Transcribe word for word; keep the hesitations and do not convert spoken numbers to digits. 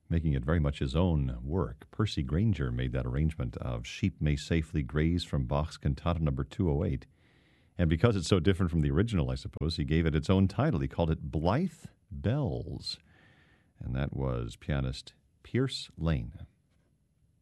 making it very much his own work. Percy Grainger made that arrangement of Sheep May Safely Graze from Bach's Cantata number two oh eight. And because it's so different from the original, I suppose, he gave it its own title. He called it Blythe Bells. And that was pianist Pierce Lane.